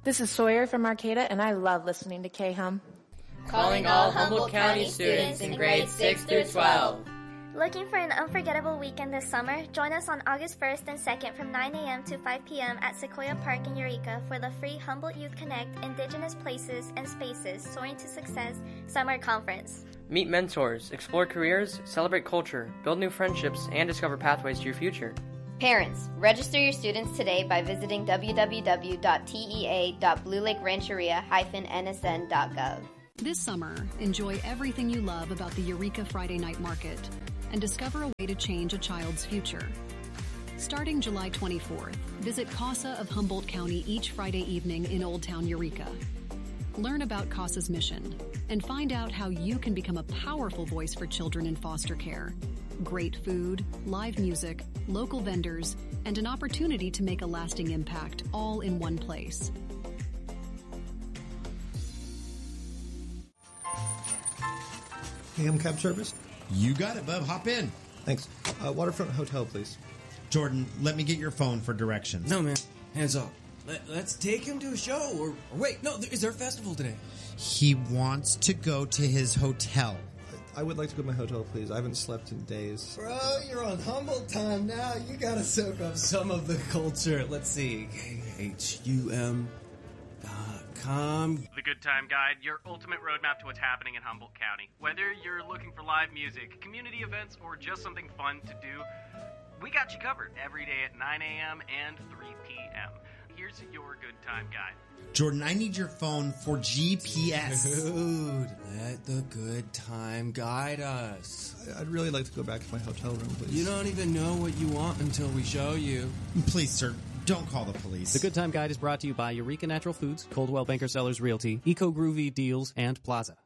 This is Sawyer from Arcata, and I love listening to K-Hum. Calling all Humboldt County students in grades 6 through 12. Looking for an unforgettable weekend this summer? Join us on August 1st and 2nd from 9 a.m. to 5 p.m. at Sequoia Park in Eureka for the free Humboldt Youth Connect Indigenous Places and Spaces Soaring to Success Summer Conference. Meet mentors, explore careers, celebrate culture, build new friendships, and discover pathways to your future. Parents, register your students today by visiting www.tea.bluelakerancheria-nsn.gov. This summer, enjoy everything you love about the Eureka Friday Night Market and discover a way to change a child's future. Starting July 24th, visit CASA of Humboldt County each Friday evening in Old Town Eureka. Learn about CASA's mission and find out how you can become a powerful voice for children in foster care. Great food, live music, local vendors, and an opportunity to make a lasting impact all in one place. AM cab service? You got it, bub. Hop in. Thanks. Waterfront Hotel, please. Jordan, let me get your phone for directions. No, man. Hands off. Let's take him to a show. Or wait, no, is there a festival today? He wants to go to his hotel. I would like to go to my hotel, please. I haven't slept in days. Bro, you're on Humboldt time now. You gotta soak up some of the culture. Let's see. KHUM.com. The Good Time Guide, your ultimate roadmap to what's happening in Humboldt County. Whether you're looking for live music, community events, or just something fun to do, we got you covered every day at 9 a.m. and 3 p.m. Here's your Good Time Guide. Jordan, I need your phone for GPS. Dude, let the Good Time guide us. I'd really like to go back to my hotel room, please. You don't even know what you want until we show you. Please, sir, don't call the police. The Good Time Guide is brought to you by Eureka Natural Foods, Coldwell Banker Sellers Realty, Eco Groovy Deals, and Plaza.